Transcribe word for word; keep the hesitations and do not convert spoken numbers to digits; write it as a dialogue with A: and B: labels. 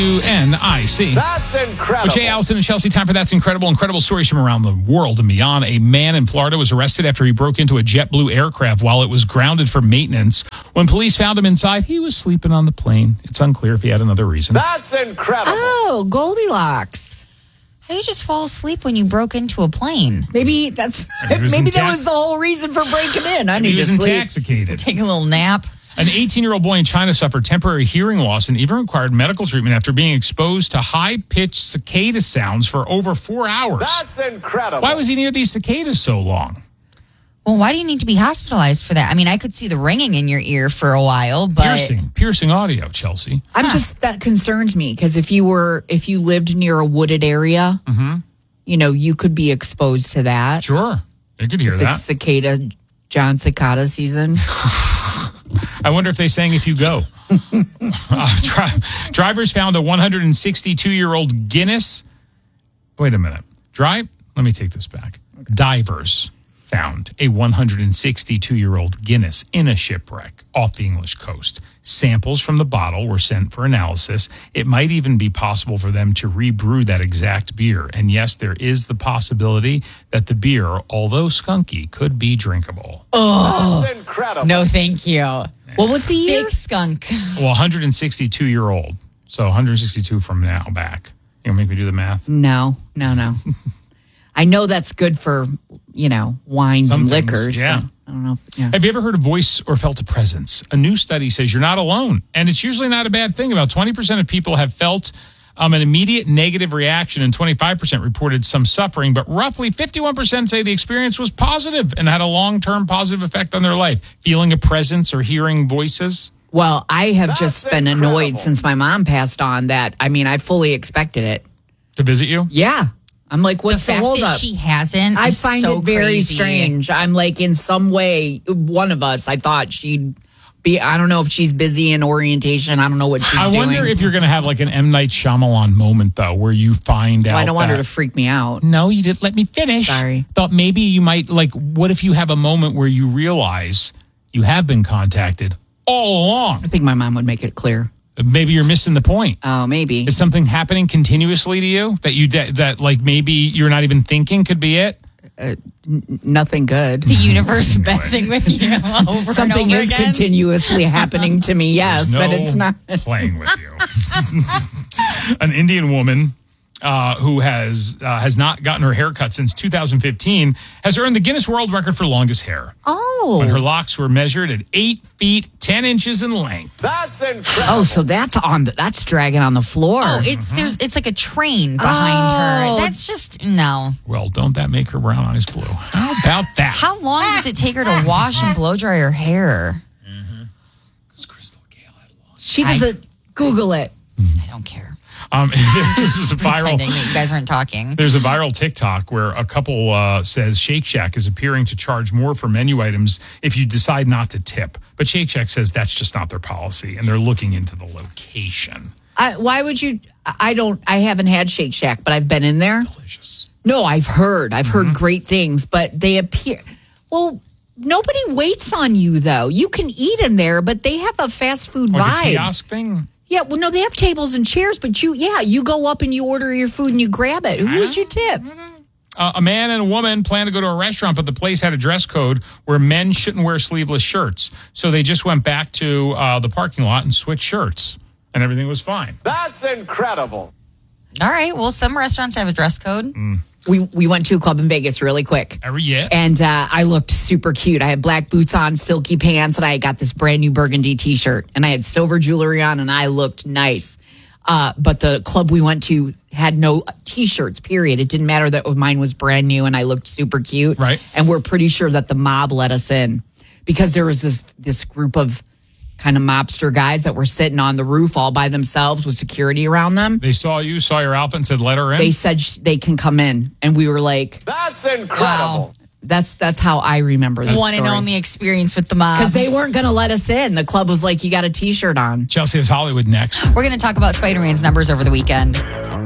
A: N I C.
B: That's incredible.
A: With Jay Allison and Chelsea, time for That's Incredible. Incredible stories from around the world and beyond. A man in Florida was arrested after he broke into a JetBlue aircraft while it was grounded for maintenance. When police found him inside, he was sleeping on the plane. It's unclear if he had another reason.
B: That's incredible.
C: Oh, Goldilocks.
D: How do you just fall asleep when you broke into a plane?
C: Maybe that's
A: Maybe,
C: maybe that
A: intax-
C: was the whole reason for breaking in. I need
A: he was
C: to sleep.
A: intoxicated.
D: Take a little nap.
A: An eighteen-year-old boy in China suffered temporary hearing loss and even required medical treatment after being exposed to high-pitched cicada sounds for over four hours.
B: That's incredible.
A: Why was he near these cicadas so long?
D: Well, why do you need to be hospitalized for that? I mean, I could see the ringing in your ear for a while, but
A: Piercing. Piercing audio, Chelsea.
C: I'm just, that concerns me because if you were, if you lived near a wooded area,
A: Mm-hmm.
C: you know, you could be exposed to that.
A: Sure. I could hear
C: If
A: that.
C: it's cicada, John Cicada season.
A: I wonder if they sang If You Go. uh, dri- drivers found a one hundred sixty-two-year-old Guinness. Wait a minute. Drive? Let me take this back. Divers found a one hundred sixty-two-year-old Guinness in a shipwreck off the English coast. Samples from the bottle were sent for analysis. It might even be possible for them to rebrew that exact beer. And yes, there is the possibility that the beer, although skunky, could be drinkable.
C: Oh,
B: That's incredible.
C: no, thank you. What was the year?
D: big skunk.
A: Well, one hundred sixty-two-year-old. So one hundred sixty-two from now back. You gonna make me do the math?
C: No, no, no. I know that's good for, you know, wines
A: Some
C: and
A: things,
C: liquors.
A: yeah.
C: but I don't know. If, yeah.
A: Have you ever heard a voice or felt a presence? A new study says you're not alone. And it's usually not a bad thing. About twenty percent of people have felt um, an immediate negative reaction and twenty-five percent reported some suffering. But roughly fifty-one percent say the experience was positive and had a long-term positive effect on their life. Feeling a presence or hearing voices?
C: Well, I have
B: That's
C: just been
B: incredible.
C: annoyed since my mom passed on that. I mean, I fully expected it.
A: To visit you?
C: Yeah. I'm like, what's
D: The
C: the,
D: fact
C: hold
D: that
C: up?
D: she hasn't
C: I
D: is
C: find
D: so
C: it very
D: crazy.
C: strange. I'm like, in some way, one of us, I thought she'd be, I don't know if she's busy in orientation. I don't know what she's
A: I
C: doing.
A: wonder if you're going to have like an M. Night Shyamalan moment, though, where you find out
C: Well, I don't want her
A: that-
C: to freak me out.
A: No, you didn't let me finish.
C: Sorry.
A: Thought maybe you might, like, what if you have a moment where you realize you have been contacted all along?
C: I think my mom would make it clear.
A: Maybe you're missing the point.
C: Oh, maybe.
A: Is something happening continuously to you that you that, that like maybe you're not even thinking could be it?
C: Nothing good.
D: The universe messing with you over
C: Something
D: and over
C: is
D: again.
C: continuously happening to me, yes,
A: There's
C: but
A: no
C: it's not.
A: playing with you. An Indian woman uh, who has uh, has not gotten her hair cut since two thousand fifteen has earned the Guinness World Record for longest hair.
C: Oh.
A: When her locks were measured at eight feet ten inches in length.
B: That's incredible.
C: Oh, so that's on the, that's dragging on the floor.
D: Oh, it's there's it's like a train behind
C: Oh.
D: her. That's just no.
A: Well, don't that make her brown eyes blue? How about that?
D: How long does it take her to wash and blow dry her hair?
A: Because Crystal Gale had long.
C: she doesn't Google it.
D: I don't care.
A: Um, this is a
D: Pretending
A: viral.
D: that you guys aren't talking.
A: There's a viral TikTok where a couple uh, says Shake Shack is appearing to charge more for menu items if you decide not to tip. But Shake Shack says that's just not their policy, and they're looking into the location.
C: I, why would you? I don't. I haven't had Shake Shack, but I've been in there.
A: Delicious.
C: No, I've heard. I've heard great things, but they appear. Well, nobody waits on you though. You can eat in there, but they have a fast food
A: Like
C: vibe.
A: a kiosk thing?
C: Yeah, well, no, they have tables and chairs, but you, yeah, you go up and you order your food and you grab it. Who would you tip?
A: Uh, a man and a woman plan to go to a restaurant, but the place had a dress code where men shouldn't wear sleeveless shirts. So they just went back to uh, the parking lot and switched shirts, and everything was fine.
B: That's incredible.
D: All right. Well, some restaurants have a dress code.
C: We we went to a club in Vegas really quick.
A: Every year.
C: And uh, I looked super cute. I had black boots on, silky pants, and I got this brand new burgundy T-shirt. And I had silver jewelry on, and I looked nice. Uh, but the club we went to had no T-shirts, period. It didn't matter that mine was brand new, and I looked super cute.
A: Right.
C: And we're pretty sure that the mob let us in because there was this this group of kind of mobster guys that were sitting on the roof all by themselves with security around them.
A: They saw you, saw your outfit, and said, let her in.
C: They said sh- they can come in, and we were like,
B: That's incredible.
D: Wow.
C: "That's that's how I remember this
D: One and
C: story."
D: only experience with the mob.
C: Because they weren't going to let us in. The club was like, "You got a T-shirt on."
A: Chelsea is Hollywood next.
D: We're going to talk about Spider-Man's numbers over the weekend.